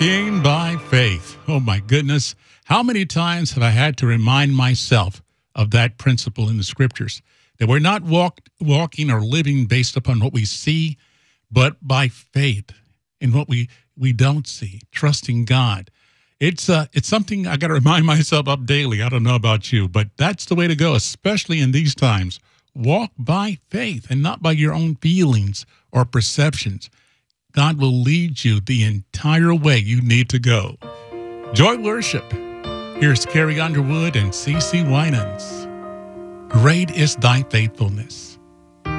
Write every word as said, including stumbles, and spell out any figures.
Walking by faith. Oh my goodness. How many times have I had to remind myself of that principle in the scriptures? That we're not walk, walking or living based upon what we see, but by faith in what we, we don't see, trusting God. It's uh, it's something I got to remind myself of daily. I don't know about you, but that's the way to go, especially in these times. Walk by faith and not by your own feelings or perceptions. God will lead you the entire way you need to go. Joy worship. Here's Carrie Underwood and C C Winans. Great is thy faithfulness.